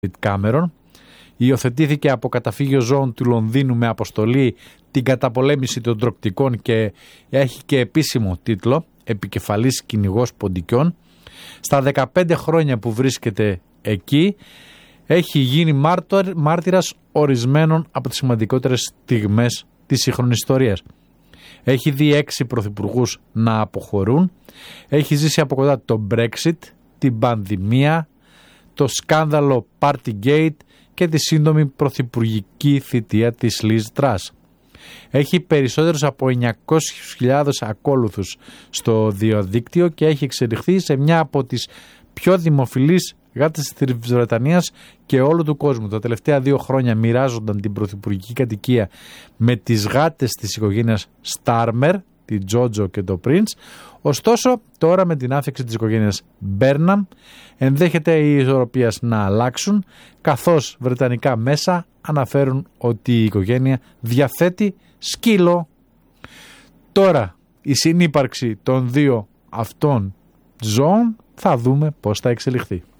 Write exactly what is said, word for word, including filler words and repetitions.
Κάμερον. Υιοθετήθηκε από καταφύγιο ζώων του Λονδίνου με αποστολή την καταπολέμηση των τρωκτικών και έχει και επίσημο τίτλο «Επικεφαλής κυνηγός ποντικιών». Στα δεκαπέντε χρόνια που βρίσκεται εκεί έχει γίνει μάρτυρ, μάρτυρας ορισμένων από τις σημαντικότερες στιγμές της σύγχρονης ιστορίας. Έχει δει έξι πρωθυπουργούς να αποχωρούν, έχει ζήσει από κοντά το Brexit, την πανδημία, το σκάνδαλο Partygate και τη σύντομη πρωθυπουργική θητεία της Liz Truss. Έχει περισσότερους από εννιακόσιες χιλιάδες ακόλουθους στο διαδίκτυο και έχει εξελιχθεί σε μια από τις πιο δημοφιλείς γάτες της Βρετανίας και όλου του κόσμου. Τα τελευταία δύο χρόνια μοιράζονταν την πρωθυπουργική κατοικία με τις γάτες της οικογένειας Starmer, την Τζότζο και το Prince. Ωστόσο, τώρα με την άφηξη της οικογένειας Burnham ενδέχεται οι ισορροπίες να αλλάξουν, καθώς βρετανικά μέσα αναφέρουν ότι η οικογένεια διαθέτει σκύλο. Τώρα, η συνύπαρξη των δύο αυτών ζώων θα δούμε πώς θα εξελιχθεί.